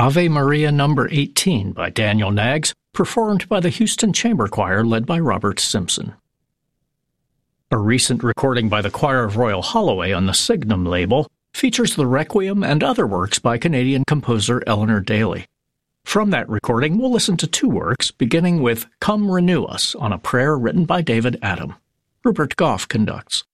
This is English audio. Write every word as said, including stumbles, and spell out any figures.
Ave Maria number eighteen by Daniel Knaggs, performed by the Houston Chamber Choir led by Robert Simpson. A recent recording by the Choir of Royal Holloway on the Signum label features the Requiem and other works by Canadian composer Eleanor Daly. From that recording, we'll listen to two works, beginning with Come Renew Us on a prayer written by David Adam. Rupert Goff conducts.